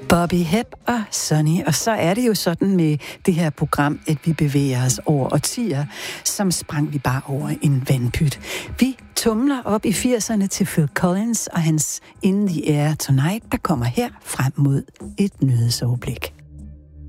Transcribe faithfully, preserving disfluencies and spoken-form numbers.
Bobby Hebb og Sonny, og så er det jo sådan med det her program, at vi bevæger os over årtier, som sprang vi bare over en vandpyt. Vi tumler op i firserne til Phil Collins og hans In the Air Tonight, der kommer her frem mod et nyhedsoverblik.